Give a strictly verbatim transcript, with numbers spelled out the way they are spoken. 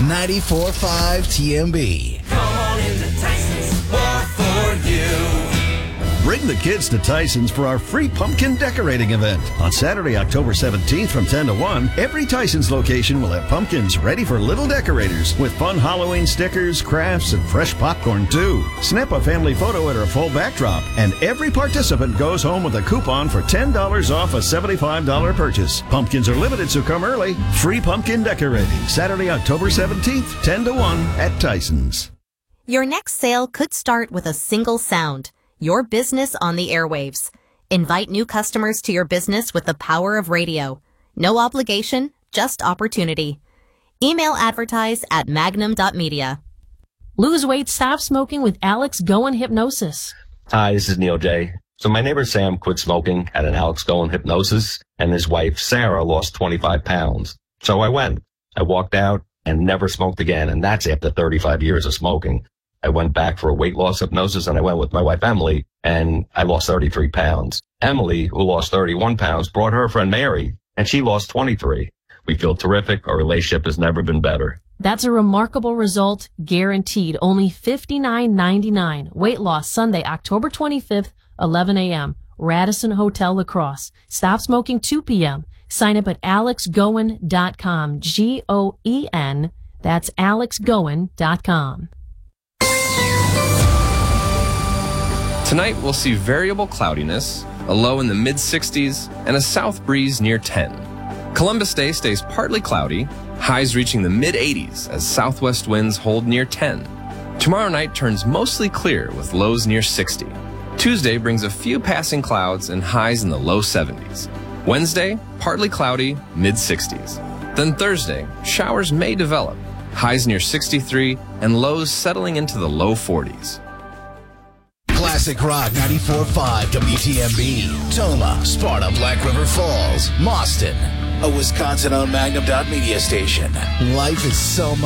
ninety-four point five T M B. Come on into Tyson's, more for you. Bring the kids to Tyson's for our free pumpkin decorating event. On Saturday, October seventeenth from ten to one, every Tyson's location will have pumpkins ready for little decorators with fun Halloween stickers, crafts, and fresh popcorn too. Snap a family photo at our full backdrop, and every participant goes home with a coupon for ten dollars off a seventy-five dollars purchase. Pumpkins are limited, so come early. Free pumpkin decorating, Saturday, October seventeenth, ten to one at Tyson's. Your next sale could start with a single sound. Your business on the airwaves. Invite new customers to your business with the power of radio. No obligation, just opportunity. Email advertise at magnum dot media. Lose weight, stop smoking with Alex Goen Hypnosis. Hi, this is Neil J. So my neighbor Sam quit smoking at an Alex Goen Hypnosis, and his wife Sarah lost twenty-five pounds. So I went. I walked out and never smoked again, and that's after thirty-five years of smoking. I went back for a weight loss hypnosis, and I went with my wife, Emily, and I lost thirty-three pounds. Emily, who lost thirty-one pounds, brought her friend Mary, and she lost twenty-three. We feel terrific. Our relationship has never been better. That's a remarkable result, guaranteed. Only fifty-nine ninety-nine. Weight loss Sunday, October twenty-fifth, eleven a.m. Radisson Hotel La Crosse. Stop smoking two p.m. Sign up at alex goen dot com. G O E N. That's alex goen dot com. Tonight, we'll see variable cloudiness, a low in the mid sixties, and a south breeze near ten. Columbus Day stays partly cloudy, highs reaching the mid eighties as southwest winds hold near ten. Tomorrow night turns mostly clear with lows near sixty. Tuesday brings a few passing clouds and highs in the low seventies. Wednesday, partly cloudy, mid sixties. Then Thursday, showers may develop, highs near sixty-three, and lows settling into the low forties. Classic Rock ninety-four point five W T M B. Toma, Sparta, Black River Falls, Mauston. A Wisconsin-owned Magnum dot media station. Life is so much